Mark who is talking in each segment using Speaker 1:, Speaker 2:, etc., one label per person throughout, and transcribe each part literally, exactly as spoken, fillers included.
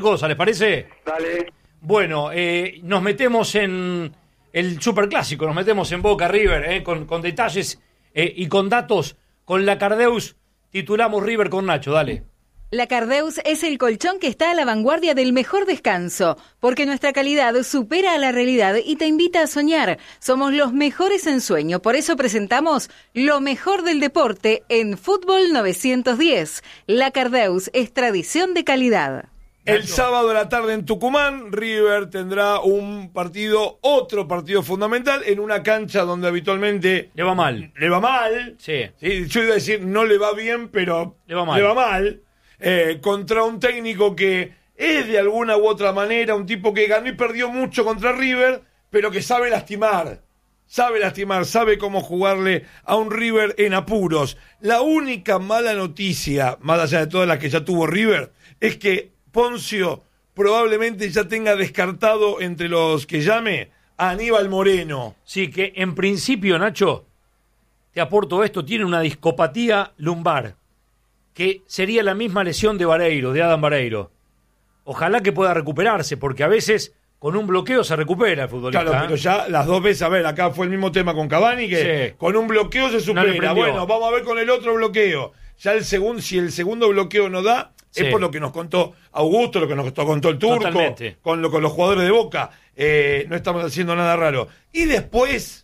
Speaker 1: cosa, ¿les parece?
Speaker 2: Dale.
Speaker 1: Bueno, eh, nos metemos en el superclásico, nos metemos en Boca River, eh, con, con detalles eh, y con datos. Con la Cardeus titulamos River con Nacho, dale.
Speaker 3: La Cardeus es el colchón que está a la vanguardia del mejor descanso, porque nuestra calidad supera a la realidad y te invita a soñar. Somos los mejores en sueño, por eso presentamos lo mejor del deporte en Fútbol novecientos diez. La Cardeus es tradición de calidad.
Speaker 4: El sábado de la tarde en Tucumán, River tendrá un partido, otro partido fundamental, en una cancha donde habitualmente...
Speaker 1: Le va mal.
Speaker 4: Le va mal.
Speaker 1: Sí.
Speaker 4: Sí, yo iba a decir, no le va bien, pero...
Speaker 1: Le va mal.
Speaker 4: Le va mal. Eh, contra un técnico que es de alguna u otra manera un tipo que ganó y perdió mucho contra River, pero que sabe lastimar. Sabe lastimar, sabe cómo jugarle a un River en apuros. La única mala noticia, más allá de todas las que ya tuvo River, es que Poncio probablemente ya tenga descartado entre los que llame a Aníbal Moreno.
Speaker 1: Sí, que en principio, Nacho, te aporto esto, tiene una discopatía lumbar, que sería la misma lesión de Vareiro, de Adam Vareiro. Ojalá que pueda recuperarse, porque a veces con un bloqueo se recupera el futbolista.
Speaker 4: Claro, pero ya las dos veces, a ver, acá fue el mismo tema con Cavani, que
Speaker 1: sí.
Speaker 4: Con un bloqueo se supera.
Speaker 1: No
Speaker 4: bueno, vamos a ver con el otro bloqueo. Ya el segundo, si el segundo bloqueo no da, sí. Es por lo que nos contó Augusto, lo que nos contó el Turco, con, lo, con los jugadores de Boca. Eh, no estamos haciendo nada raro. Y después,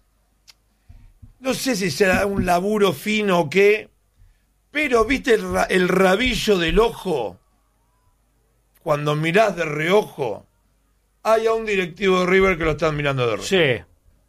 Speaker 4: no sé si será un laburo fino o qué, pero ¿viste el, el rabillo del ojo? Cuando mirás de reojo, hay a un directivo de River que lo están mirando de reojo.
Speaker 1: Sí.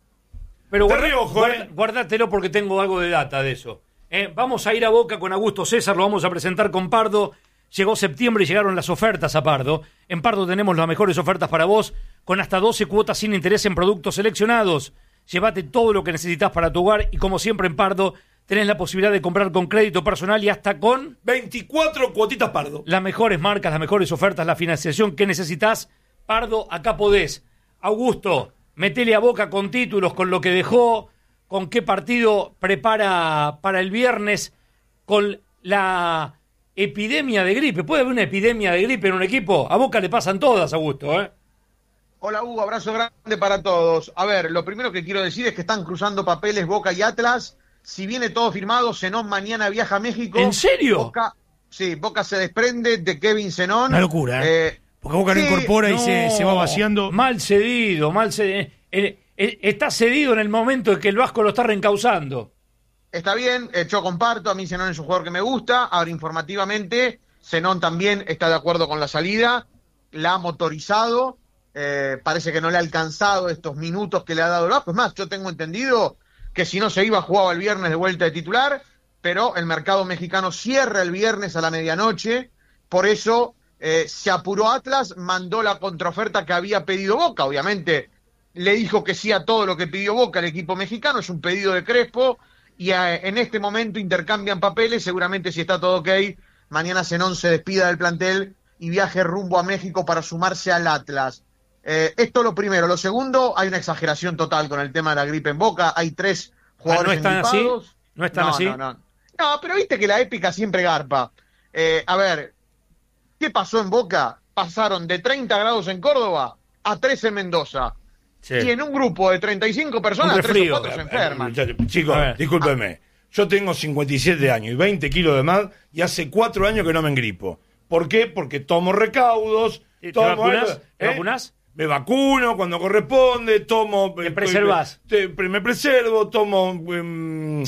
Speaker 1: Pero
Speaker 4: de
Speaker 1: guarda,
Speaker 4: reojo,
Speaker 1: guarda,
Speaker 4: ¿eh?
Speaker 1: Guárdatelo porque tengo algo de data de eso. Eh, vamos a ir a Boca con Augusto César, lo vamos a presentar con Pardo. Llegó septiembre y llegaron las ofertas a Pardo. En Pardo tenemos las mejores ofertas para vos, con hasta doce cuotas sin interés en productos seleccionados. Llévate todo lo que necesitas para tu hogar y como siempre en Pardo tenés la posibilidad de comprar con crédito personal y hasta con...
Speaker 4: veinticuatro cuotitas Pardo.
Speaker 1: Las mejores marcas, las mejores ofertas, la financiación que necesitas. Pardo, acá podés. Augusto, metele a Boca con títulos, con lo que dejó, con qué partido prepara para el viernes, con la epidemia de gripe. ¿Puede haber una epidemia de gripe en un equipo? A Boca le pasan todas, Augusto, ¿eh?
Speaker 5: Hola Hugo, abrazo grande para todos. A ver, lo primero que quiero decir es que están cruzando papeles Boca y Atlas. Si viene todo firmado, Zenón mañana viaja a México.
Speaker 1: ¿En serio?
Speaker 5: Boca, sí, Boca se desprende de Kevin Zenón.
Speaker 6: Una locura, ¿eh? eh Porque Boca sí, no incorpora no, y se, se va vaciando.
Speaker 1: Mal cedido, mal cedido. Eh, eh, eh, está cedido en el momento en que el Vasco lo está reencauzando.
Speaker 5: Está bien, eh, yo comparto, a mí Zenón es un jugador que me gusta. Ahora, informativamente, Zenón también está de acuerdo con la salida. La ha motorizado. Eh, parece que no le ha alcanzado estos minutos que le ha dado el Vasco. Es más, yo tengo entendido que si no se iba, jugaba el viernes de vuelta de titular, pero el mercado mexicano cierra el viernes a la medianoche, por eso eh, se apuró Atlas, mandó la contraoferta que había pedido Boca, obviamente le dijo que sí a todo lo que pidió Boca el equipo mexicano, es un pedido de Crespo, y eh, en este momento intercambian papeles, seguramente si está todo ok, mañana Zenón se despida del plantel y viaje rumbo a México para sumarse al Atlas. Eh, esto lo primero. Lo segundo, hay una exageración total con el tema de la gripe en Boca. Hay tres jugadores
Speaker 1: ah, ¿no están
Speaker 5: engripados.
Speaker 1: así? ¿No están
Speaker 5: no,
Speaker 1: así?
Speaker 5: No, no. no, pero viste que la épica siempre garpa. Eh, a ver, ¿qué pasó en Boca? Pasaron de treinta grados en Córdoba a trece en Mendoza. Sí. Y en un grupo de treinta y cinco personas, tres o cuatro se enferman.
Speaker 4: Chicos, discúlpenme. Yo tengo cincuenta y siete años y veinte kilos de más y hace cuatro años que no me engripo. ¿Por qué? Porque tomo recaudos.
Speaker 1: ¿Te,
Speaker 4: tomo,
Speaker 1: ¿te vacunas?
Speaker 4: ¿eh?
Speaker 1: ¿Te vacunas?
Speaker 4: Me vacuno cuando corresponde, tomo...
Speaker 1: ¿Te preservas?
Speaker 4: Te, me preservo, tomo um,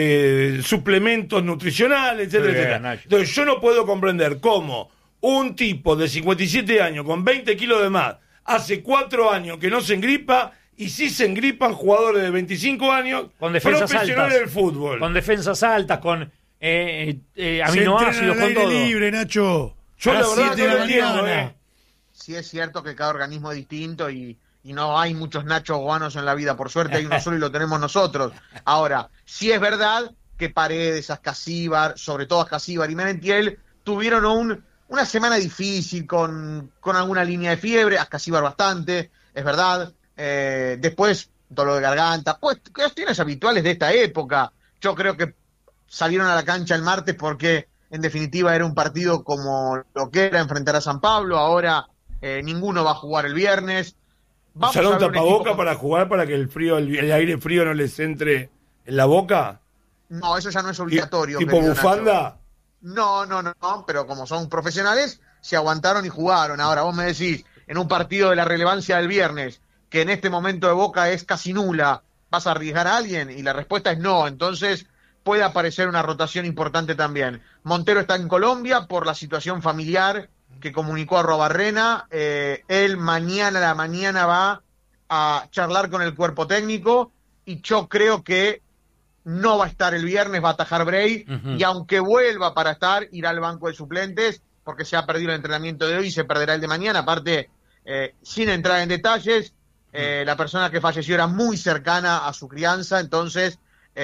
Speaker 4: eh, suplementos nutricionales, etcétera,
Speaker 1: bien,
Speaker 4: etcétera.
Speaker 1: Nacho.
Speaker 4: Entonces yo no puedo comprender cómo un tipo de cincuenta y siete años con veinte kilos de más hace cuatro años que no se engripa y sí se engripan jugadores de veinticinco años
Speaker 1: con defensas
Speaker 4: profesionales
Speaker 1: altas,
Speaker 4: del fútbol.
Speaker 1: Con defensas altas, con eh, eh, aminoácidos, con todo.
Speaker 6: Libre, Nacho.
Speaker 4: Yo
Speaker 6: a
Speaker 4: la verdad
Speaker 6: no
Speaker 4: lo entiendo, ¿eh?
Speaker 5: Sí es cierto que cada organismo es distinto y, y no hay muchos Nachos guanos en la vida, por suerte hay uno solo y lo tenemos nosotros. Ahora, sí es verdad que Paredes, Ascasíbar, sobre todo Ascasíbar y Merentiel, tuvieron un, una semana difícil con, con alguna línea de fiebre, Ascasíbar bastante, es verdad. Eh, después, dolor de garganta, pues cuestiones habituales de esta época. Yo creo que salieron a la cancha el martes porque en definitiva era un partido como lo que era enfrentar a San Pablo, ahora eh, ninguno va a jugar el viernes.
Speaker 4: Vamos ¿Usará un tapaboca para jugar para que el frío, el, el aire frío no les entre en la boca?
Speaker 5: No, eso ya no es obligatorio.
Speaker 4: ¿Tipo bufanda?
Speaker 5: Nacho. No, no, no, no, pero como son profesionales, se aguantaron y jugaron. Ahora, vos me decís, en un partido de la relevancia del viernes, que en este momento de Boca es casi nula, ¿vas a arriesgar a alguien? Y la respuesta es no, entonces puede aparecer una rotación importante también. Montero está en Colombia por la situación familiar que comunicó a Robarrena. Eh, él mañana a la mañana va a charlar con el cuerpo técnico y yo creo que no va a estar el viernes, va a atajar Bray, uh-huh. y aunque vuelva para estar, irá al banco de suplentes, porque se ha perdido el entrenamiento de hoy y se perderá el de mañana. Aparte, eh, sin entrar en detalles, eh, la persona que falleció era muy cercana a su crianza, entonces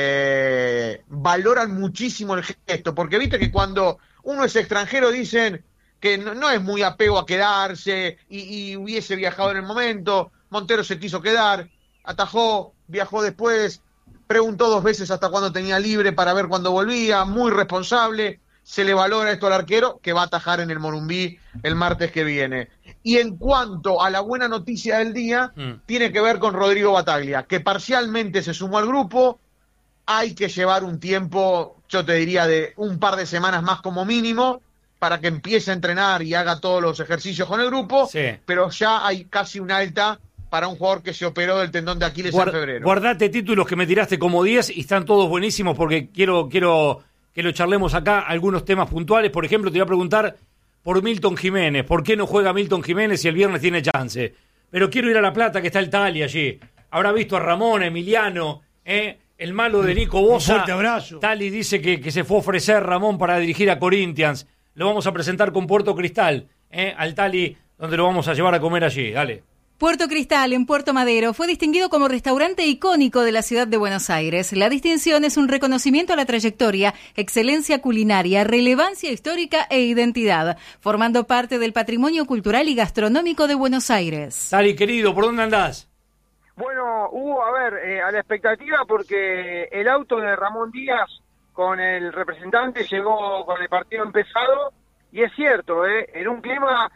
Speaker 5: eh, valoran muchísimo el gesto, porque viste que cuando uno es extranjero dicen que no, no es muy apego a quedarse y, y hubiese viajado en el momento. Montero se quiso quedar, atajó, viajó después, preguntó dos veces hasta cuándo tenía libre para ver cuándo volvía, muy responsable. Se le valora esto al arquero, que va a atajar en el Morumbí el martes que viene. Y en cuanto a la buena noticia del día, mm. tiene que ver con Rodrigo Bataglia, que parcialmente se sumó al grupo. Hay que llevar un tiempo, yo te diría, de un par de semanas más como mínimo, para que empiece a entrenar y haga todos los ejercicios con el grupo, sí. pero ya hay casi un alta para un jugador que se operó del tendón de Aquiles Guard, en febrero.
Speaker 1: Guardate títulos que me tiraste como diez y están todos buenísimos porque quiero quiero que lo charlemos acá, algunos temas puntuales. Por ejemplo, te voy a preguntar por Milton Jiménez. ¿Por qué no juega Milton Jiménez si el viernes tiene chance? Pero quiero ir a La Plata, que está el Tali allí. Habrá visto a Ramón, Emiliano, ¿eh? el malo de Nico Bosa.
Speaker 6: Un fuerte abrazo.
Speaker 1: Tali dice que, que se fue a ofrecer Ramón para dirigir a Corinthians. Lo vamos a presentar con Puerto Cristal, ¿eh? al Tali, donde lo vamos a llevar a comer allí. Dale.
Speaker 3: Puerto Cristal, en Puerto Madero, fue distinguido como restaurante icónico de la ciudad de Buenos Aires. La distinción es un reconocimiento a la trayectoria, excelencia culinaria, relevancia histórica e identidad, formando parte del patrimonio cultural y gastronómico de Buenos Aires.
Speaker 1: Tali, querido, ¿por dónde andás?
Speaker 2: Bueno, Hugo, a ver, eh, a la expectativa porque el auto de Ramón Díaz con el representante llegó con el partido empezado y es cierto, eh, en un clima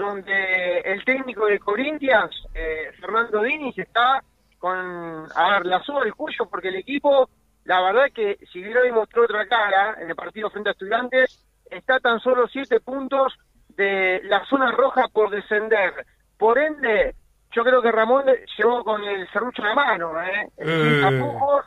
Speaker 2: donde el técnico de Corinthians, eh, Fernando Diniz, está con, a ver, la soga del cuello, porque el equipo, la verdad que si bien hoy mostró otra cara en el partido frente a Estudiantes, está tan solo siete puntos de la zona roja por descender. Por ende, yo creo que Ramón llegó con el serrucho en la mano, ¿eh? eh. Tapujos,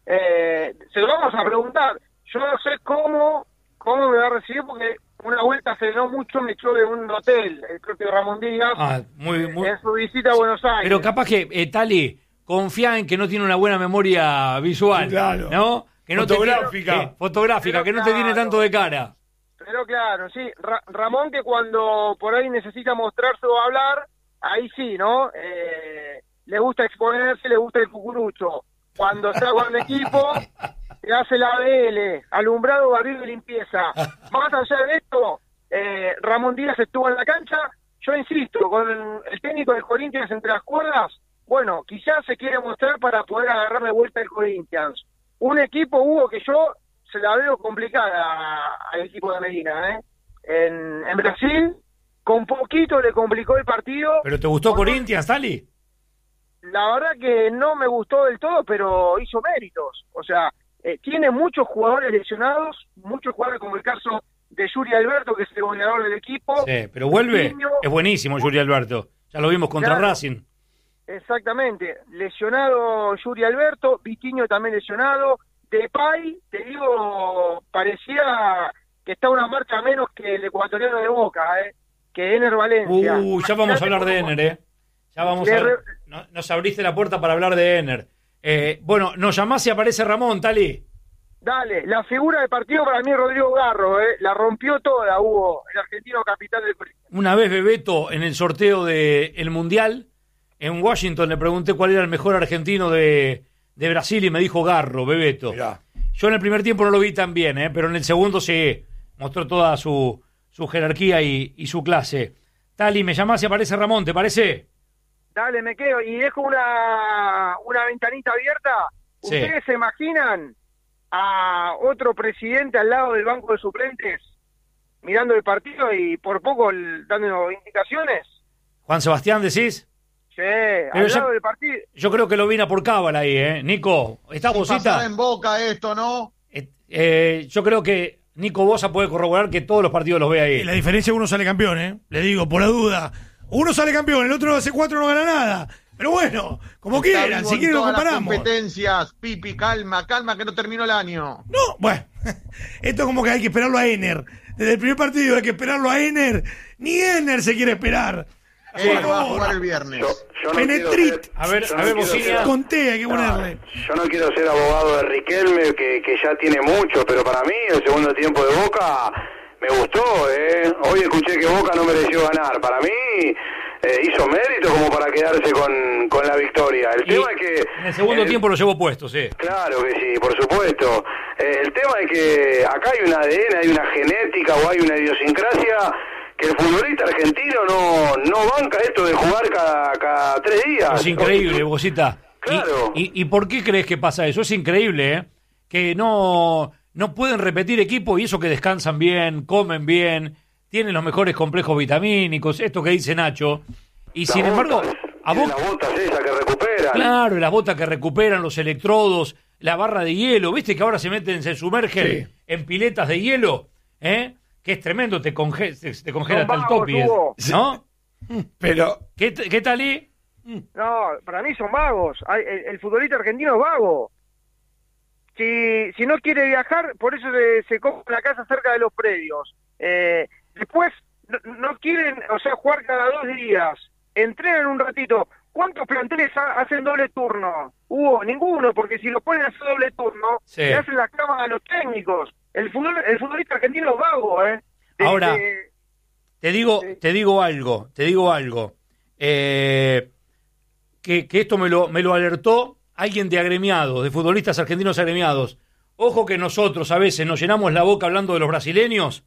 Speaker 2: eh, se lo vamos a preguntar. Yo no sé cómo, cómo me va a recibir, porque una vuelta frenó mucho, me echó de un hotel, el propio Ramón Díaz,
Speaker 1: ah, muy, muy...
Speaker 2: en su visita a Buenos Aires.
Speaker 1: Pero capaz que, eh, Tali, confía en que no tiene una buena memoria visual, claro. ¿no? Que no
Speaker 4: fotográfica.
Speaker 1: Te, eh, fotográfica, pero que no claro, te tiene tanto de cara.
Speaker 2: Pero claro, sí, Ra- Ramón que cuando por ahí necesita mostrarse o hablar, ahí sí, ¿no? Eh, le gusta exponerse, le gusta el cucurucho. Cuando está con el equipo... que hace la B L, alumbrado, barrido y limpieza. Más allá de esto, eh, Ramón Díaz estuvo en la cancha, yo insisto, con el, el técnico del Corinthians entre las cuerdas, bueno, quizás se quiere mostrar para poder agarrar de vuelta el Corinthians. Un equipo, Hugo, que yo se la veo complicada al equipo de Medina, ¿eh? En, en Brasil, con poquito le complicó el partido.
Speaker 1: ¿Pero te gustó Corinthians, Tali?
Speaker 2: La verdad que no me gustó del todo, pero hizo méritos, o sea... Eh, tiene muchos jugadores lesionados, muchos jugadores como el caso de Yuri Alberto, que es el goleador del equipo.
Speaker 1: Sí, pero vuelve, Niño, es buenísimo Yuri Alberto, ya lo vimos contra claro, Racing.
Speaker 2: Exactamente, lesionado Yuri Alberto, Vitinho también lesionado, Depay, te digo, parecía que está una marcha menos que el ecuatoriano de Boca, eh, que Ener Valencia.
Speaker 1: Uh, ya vamos a hablar de Ener, eh. Ya vamos a ver. No, nos abriste la puerta para hablar de Ener. Eh, bueno, nos llamás si aparece Ramón, Tali.
Speaker 2: Dale, la figura del partido para mí es Rodrigo Garro, eh. La rompió toda, Hugo, el argentino capitán del Corinthians.
Speaker 1: Una vez Bebeto, en el sorteo del Mundial, en Washington, le pregunté cuál era el mejor argentino de, de Brasil y me dijo Garro, Bebeto. Mirá. Yo en el primer tiempo no lo vi tan bien, eh, pero en el segundo sí mostró toda su, su jerarquía y, y su clase. Tali, me llamás si aparece Ramón, ¿te parece?
Speaker 2: Dale, me quedo. Y dejo una, una ventanita abierta. ¿Ustedes sí. se imaginan a otro presidente al lado del banco de suplentes mirando el partido y por poco el, dando indicaciones.
Speaker 1: Juan Sebastián, ¿decís?
Speaker 2: Sí, al
Speaker 1: yo,
Speaker 2: lado del partido.
Speaker 1: Yo creo que lo vine por cábala ahí, ¿eh? Nico, ¿está
Speaker 5: Si
Speaker 1: Bosita?
Speaker 5: pasara en Boca esto, ¿no?
Speaker 1: Eh, eh, yo creo que Nico Bosa puede corroborar que todos los partidos los ve ahí.
Speaker 6: Y la diferencia es que uno sale campeón, ¿eh? Le digo, por la duda. Uno sale campeón, el otro hace cuatro no gana nada. Pero bueno, como
Speaker 5: Está
Speaker 6: quieran,
Speaker 5: vivo
Speaker 6: si
Speaker 5: en
Speaker 6: quieren lo
Speaker 5: todas las
Speaker 6: comparamos.
Speaker 5: competencias, Pipi, calma, calma que no terminó el año.
Speaker 6: No, bueno, esto es como que hay que esperarlo a Ener. Desde el primer partido hay que esperarlo a Ener. Ni Ener se quiere esperar.
Speaker 5: Él va a jugar el viernes.
Speaker 7: Yo, yo no
Speaker 6: Penetrit.
Speaker 7: quiero ser-
Speaker 1: A ver,
Speaker 7: yo
Speaker 1: a
Speaker 7: no
Speaker 1: ver,
Speaker 7: quiero
Speaker 1: Bocina.
Speaker 7: ser-
Speaker 6: Conté, hay que ponerle.
Speaker 7: No, yo no quiero ser abogado de Riquelme, que, que ya tiene mucho, pero para mí el segundo tiempo de Boca me gustó. ¿eh? Hoy escuché que Boca no mereció ganar. Para mí eh, hizo mérito como para quedarse con, con la victoria. El
Speaker 1: Y
Speaker 7: tema es que...
Speaker 1: en el segundo
Speaker 7: eh,
Speaker 1: tiempo lo llevo puesto, sí.
Speaker 7: Claro que sí, por supuesto. Eh, el tema es que acá hay un A D N, hay una genética o hay una idiosincrasia que el futbolista argentino no, no banca esto de jugar cada, cada tres días.
Speaker 1: Es increíble, Bosita.
Speaker 7: Claro.
Speaker 1: ¿Y, y, ¿Y por qué crees que pasa eso? Es increíble, ¿eh? Que no, no pueden repetir equipo y eso que descansan bien, comen bien, tienen los mejores complejos vitamínicos, esto que dice Nacho. Y
Speaker 7: Las
Speaker 1: sin embargo,
Speaker 7: botas,
Speaker 1: a
Speaker 7: tienen
Speaker 1: vos...
Speaker 7: las botas esas que recuperan.
Speaker 1: Claro, las botas que recuperan, los electrodos, la barra de hielo, ¿viste que ahora se meten, se sumergen
Speaker 4: Sí.
Speaker 1: en piletas de hielo? ¿Eh? Que es tremendo, te, conge te, te congela
Speaker 2: Son
Speaker 1: hasta el
Speaker 2: vagos,
Speaker 1: topi, ¿eh?
Speaker 2: Hugo.
Speaker 1: ¿No?
Speaker 4: Pero
Speaker 1: ¿Qué, t- qué tal, y?
Speaker 2: No, para mí son vagos. Hay- El, el futbolista argentino es vago. Si, si no quiere viajar, por eso se, se compra la casa cerca de los predios. Eh, después, no, no quieren, o sea, jugar cada dos días. Entrenan un ratito. ¿Cuántos planteles ha- hacen doble turno? Hubo ninguno, porque si lo ponen a hacer doble turno,
Speaker 1: Sí.
Speaker 2: le hacen la cama a los técnicos. El, fútbol, el futbolista argentino es vago, ¿eh? De-
Speaker 1: Ahora,
Speaker 2: de-
Speaker 1: Te digo,
Speaker 2: Sí.
Speaker 1: te digo algo, te digo algo. Eh, que, que esto me lo, me lo alertó alguien de agremiados, de futbolistas argentinos agremiados. Ojo que nosotros a veces nos llenamos la boca hablando de los brasileños.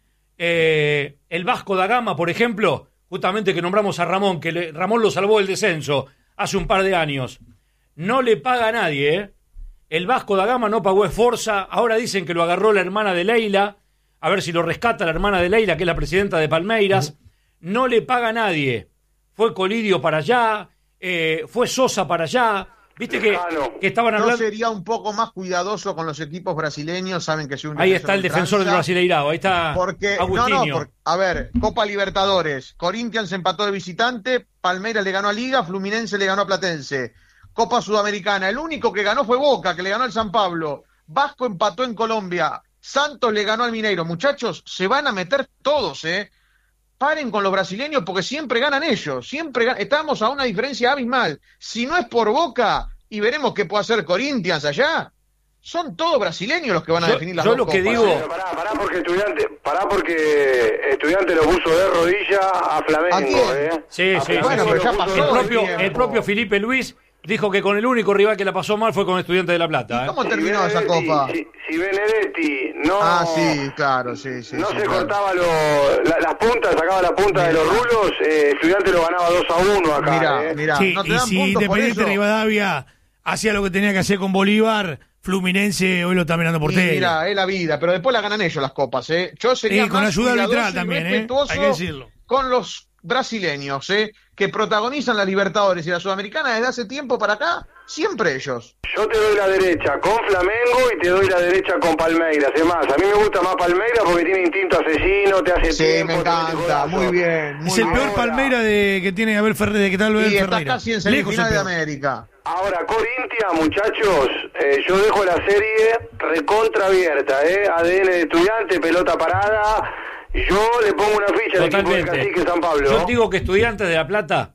Speaker 1: Eh, el Vasco da Gama, por ejemplo, justamente que nombramos a Ramón, que le- Ramón lo salvó del descenso hace un par de años. No le paga a nadie, ¿eh? El Vasco da Gama no pagó Esforza, ahora dicen que lo agarró la hermana de Leila, a ver si lo rescata la hermana de Leila, que es la presidenta de Palmeiras. No le paga a nadie. Fue Colidio para allá, eh, fue Sosa para allá. Viste que,
Speaker 7: Lejano.
Speaker 1: que estaban
Speaker 5: Yo
Speaker 1: hablando...
Speaker 5: sería un poco más cuidadoso con los equipos brasileños, saben que soy un
Speaker 1: Ahí está el defensor del
Speaker 5: ultranza,
Speaker 1: Brasileirao, ahí está
Speaker 5: Porque, no,
Speaker 1: Agustinho.
Speaker 5: no, por- a ver, Copa Libertadores, Corinthians empató de visitante, Palmeiras le ganó a Liga, Fluminense le ganó a Platense. Copa Sudamericana, el único que ganó fue Boca, que le ganó al San Pablo. Vasco empató en Colombia, Santos le ganó al Mineiro. Muchachos, se van a meter todos, ¿eh? Paren con los brasileños porque siempre ganan ellos, siempre gan- estamos a una diferencia abismal. Si no es por Boca, y veremos qué puede hacer Corinthians allá, son todos brasileños los que van a
Speaker 1: Yo-
Speaker 5: definir las
Speaker 1: yo
Speaker 5: dos
Speaker 1: lo que
Speaker 5: copas.
Speaker 1: digo-
Speaker 7: Pero pará, pará porque estudiante, pará porque estudiante lo puso de rodilla a Flamengo,
Speaker 5: ¿A quién?
Speaker 7: ¿eh?
Speaker 1: Sí,
Speaker 7: A
Speaker 1: sí,
Speaker 7: Flamengo
Speaker 5: bueno,
Speaker 7: lo
Speaker 5: pero ya
Speaker 7: puso
Speaker 5: pasó
Speaker 7: de
Speaker 1: El
Speaker 5: el
Speaker 1: propio,
Speaker 7: rodilla.
Speaker 5: tiempo.
Speaker 1: el propio Felipe Luis dijo que con el único rival que la pasó mal fue con Estudiantes de La Plata. ¿eh?
Speaker 5: ¿Cómo
Speaker 7: Si
Speaker 5: terminó esa
Speaker 7: Benedetti-
Speaker 5: copa?
Speaker 7: Si, si Benedetti no,
Speaker 5: Ah, sí, claro, sí, sí.
Speaker 7: no
Speaker 5: sí,
Speaker 7: se
Speaker 5: claro.
Speaker 7: cortaba lo, la- las puntas, sacaba la punta de los rulos, eh, estudiante lo ganaba dos a uno acá.
Speaker 5: Mirá,
Speaker 7: ¿eh?
Speaker 5: mirá,
Speaker 6: Sí,
Speaker 5: no te
Speaker 6: y
Speaker 5: dan
Speaker 6: si
Speaker 5: puntos por
Speaker 6: Independiente
Speaker 5: eso.
Speaker 6: Rivadavia hacía lo que tenía que hacer con Bolívar, Fluminense hoy lo está mirando por
Speaker 5: Y
Speaker 6: tele.
Speaker 5: mira, es la vida, pero después la ganan ellos las copas, ¿eh? Yo sería
Speaker 6: Sí, con
Speaker 5: más
Speaker 6: ayuda
Speaker 5: cuidadoso
Speaker 6: arbitral
Speaker 5: y
Speaker 6: también, ¿eh?
Speaker 5: respetuoso
Speaker 6: Hay que decirlo.
Speaker 5: con los brasileños, ¿eh? Que protagonizan la Libertadores y la Sudamericana desde hace tiempo para acá, siempre ellos.
Speaker 7: Yo te doy la derecha con Flamengo y te doy la derecha con Palmeiras. Es más, a mí me gusta más Palmeiras porque tiene instinto asesino, te hace
Speaker 5: Sí,
Speaker 7: tiempo,
Speaker 5: me
Speaker 7: te mete
Speaker 5: encanta,
Speaker 7: codazo.
Speaker 5: muy bien. Muy
Speaker 6: Es el
Speaker 5: bien.
Speaker 6: peor
Speaker 7: Ahora.
Speaker 6: Palmeira de que tiene Abel Ferreira, de que tal Abel
Speaker 5: Y está
Speaker 6: Ferreira.
Speaker 5: casi en
Speaker 6: Lejos el
Speaker 5: semifinal de
Speaker 6: peor.
Speaker 5: América.
Speaker 7: Ahora, Corinthians, muchachos, eh, yo dejo la serie recontra abierta, ¿eh? A D N de estudiante, pelota parada. Yo le pongo una ficha al equipo de
Speaker 1: Totalmente.
Speaker 7: Cacique San Pablo.
Speaker 1: Yo digo que Estudiantes de La Plata,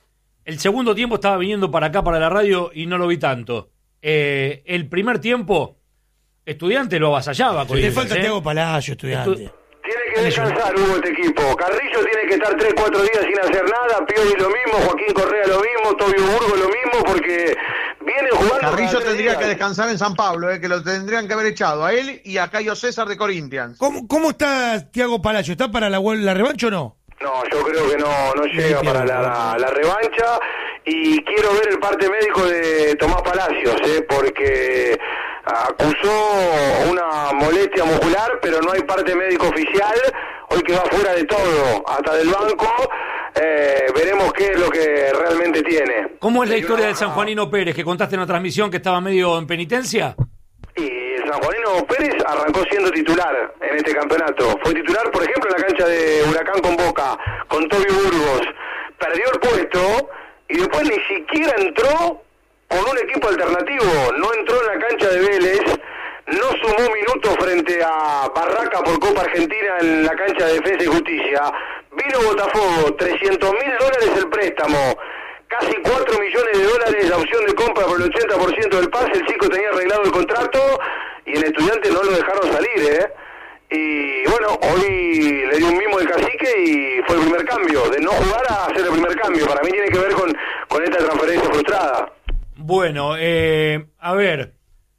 Speaker 1: el segundo tiempo estaba viniendo para acá, para la radio, y no lo vi tanto. Eh, el primer tiempo, Estudiantes lo avasallaba.
Speaker 6: Le
Speaker 1: Corinthians,
Speaker 6: falta
Speaker 1: ¿eh?
Speaker 6: Thiago Palacio, estudiante.
Speaker 1: Estu-
Speaker 7: Tiene que descansar, Hugo, este equipo. Carrillo tiene que estar tres, cuatro días sin hacer nada. Pioli lo mismo, Joaquín Correa lo mismo, Tobio Burgo lo mismo, porque vienen jugando...
Speaker 5: Carrillo
Speaker 7: cada tres
Speaker 5: tendría
Speaker 7: días.
Speaker 5: que descansar en San Pablo, ¿eh? Que lo tendrían que haber echado a él y a Cayo César de Corinthians.
Speaker 6: ¿Cómo, ¿Cómo está Thiago Palacio? ¿Está para la, vuel- la revancha o no?
Speaker 7: No, yo creo que no, no llega
Speaker 6: Bien,
Speaker 7: para
Speaker 6: bien,
Speaker 7: la, la revancha y quiero ver el parte médico de Tomás Palacios, ¿eh? Porque acusó una molestia muscular, pero no hay parte médico oficial, hoy que va fuera de todo, hasta del banco, eh, veremos qué es lo que realmente tiene.
Speaker 1: ¿Cómo es la historia del sanjuanino Pérez, que contaste en la transmisión que estaba medio en penitencia?
Speaker 7: Y el sanjuanino Pérez arrancó siendo titular en este campeonato, fue titular por ejemplo en la cancha de Huracán con Boca, con Toby Burgos, perdió el puesto y después ni siquiera entró con un equipo alternativo, no entró en la cancha de Vélez, no sumó minutos frente a Barraca por Copa Argentina en la cancha de Defensa y Justicia, vino Botafogo, trescientos mil dólares el préstamo, casi cuatro millones de dólares la opción de compra por el ochenta por ciento del pase, el chico tenía arreglado el contrato y en Estudiantes no lo dejaron salir, ¿eh? Y bueno, hoy le dio un mimo de cacique y fue el primer cambio, de no jugar a hacer el primer cambio, para mí tiene que ver con, con esta transferencia frustrada.
Speaker 1: Bueno, eh, a ver,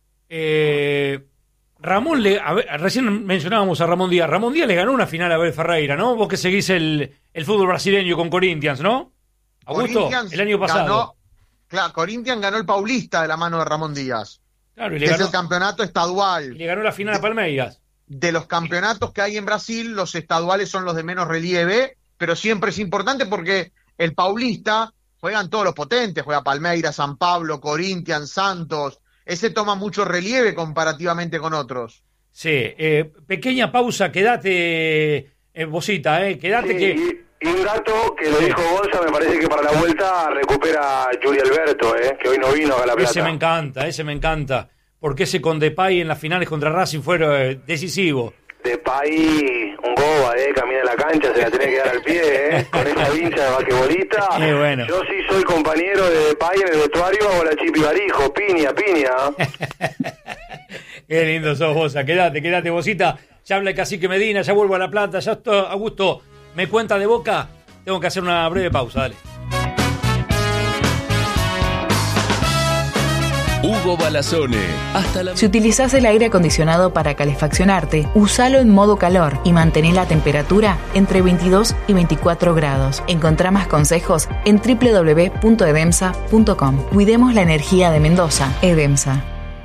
Speaker 1: eh, Ramón, le, a ver, recién mencionábamos a Ramón Díaz, Ramón Díaz le ganó una final a Abel Ferreira, ¿no? Vos que seguís el, el fútbol brasileño con Corinthians, ¿no? Augusto, el año pasado.
Speaker 5: Ganó, claro, Corinthians ganó el Paulista de la mano de Ramón Díaz.
Speaker 1: Claro, y le
Speaker 5: que
Speaker 1: ganó,
Speaker 5: es el campeonato estadual.
Speaker 1: Y le ganó la final a Palmeiras.
Speaker 5: De los campeonatos que hay en Brasil, los estaduales son los de menos relieve, pero siempre es importante porque el Paulista juegan todos los potentes, juega Palmeiras, San Pablo, Corinthians, Santos. Ese toma mucho relieve comparativamente con otros.
Speaker 1: Sí, eh, pequeña pausa, quédate, eh, Bosita, eh, quédate
Speaker 7: sí,
Speaker 1: que...
Speaker 7: Y un dato que lo dijo Gonza, me parece que para la vuelta recupera Yuri Alberto, eh, que hoy no vino a La Plata.
Speaker 1: Ese me encanta, ese me encanta. Porque ese con Depay en las finales contra Racing fue eh, decisivo.
Speaker 7: Depay, un goba, eh, camina en la cancha, se la tiene que dar al pie, eh, con esa vincha de basquetbolista.
Speaker 1: Qué bueno.
Speaker 7: Yo sí soy compañero de Depay en el vestuario, hago la chipi barijo, piña, piña.
Speaker 1: Qué lindo sos, Bosa. Quédate, quédate, Bosita. Ya habla el cacique Medina, ya vuelvo a La Plata, ya estoy, Augusto, me cuenta de Boca. Tengo que hacer una breve pausa, dale.
Speaker 8: Hugo Balazone. Hasta la...
Speaker 9: Si utilizás el aire acondicionado para calefaccionarte, usalo en modo calor y mantén la temperatura entre veintidós y veinticuatro grados. Encontrá más consejos en doble u doble u doble u punto edemsa punto com. Cuidemos la energía de Mendoza. Edemsa.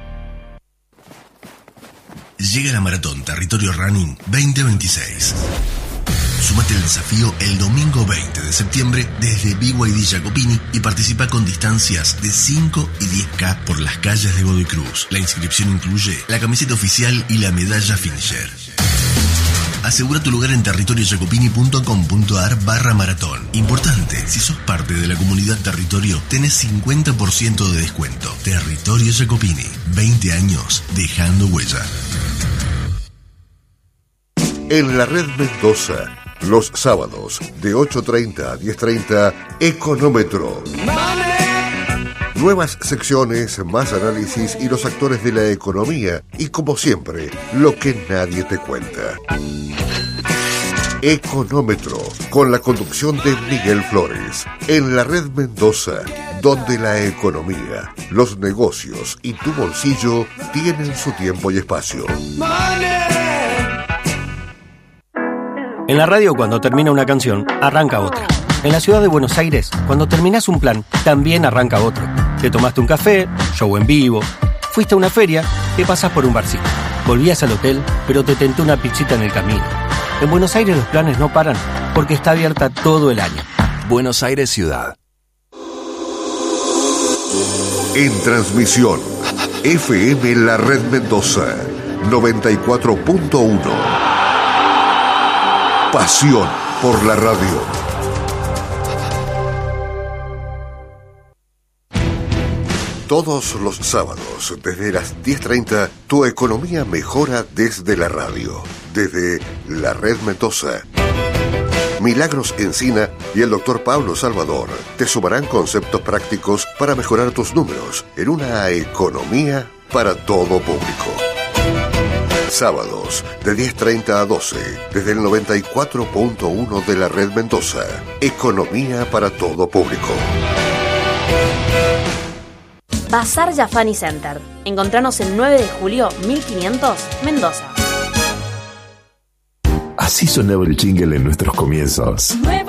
Speaker 10: Llega la Maratón Territorio Running veinte veintiséis. Sumate al desafío el domingo veinte de septiembre desde B Y D Jacopini y participa con distancias de cinco y diez K por las calles de Godoy Cruz. La inscripción incluye la camiseta oficial y la medalla finisher. Asegura tu lugar en territoriojacopini.com.ar barra maratón. Importante, si sos parte de la comunidad Territorio, tenés cincuenta por ciento de descuento. Territorio Jacopini, veinte años dejando huella.
Speaker 11: En la red Mendoza, los sábados de ocho treinta a diez treinta, Económetro. Nuevas secciones, más análisis y los actores de la economía y, como siempre, lo que nadie te cuenta. Económetro, con la conducción de Miguel Flores, en la red Mendoza, donde la economía, los negocios y tu bolsillo tienen su tiempo y espacio.
Speaker 12: En la radio, cuando termina una canción, arranca otra. En la ciudad de Buenos Aires, cuando terminas un plan, también arranca otro. Te tomaste un café, show en vivo, fuiste a una feria, te pasás por un barcito. Volvías al hotel, pero te tentó una pizzita en el camino. En Buenos Aires los planes no paran, porque está abierta todo el año.
Speaker 8: Buenos Aires Ciudad.
Speaker 11: En transmisión, F M La Red Mendoza, noventa y cuatro punto uno. Pasión por la radio. Todos los sábados, desde las diez treinta, tu economía mejora desde la radio, desde la red Mendoza. Milagros Encina y el doctor Pablo Salvador te sumarán conceptos prácticos para mejorar tus números en una economía para todo público. Sábados, de diez treinta a doce, desde el noventa y cuatro punto uno de la red Mendoza. Economía para todo público.
Speaker 13: Bazar Yafani Center. Encontranos el nueve de julio, mil quinientos, Mendoza.
Speaker 14: Así sonaba el jingle en nuestros comienzos.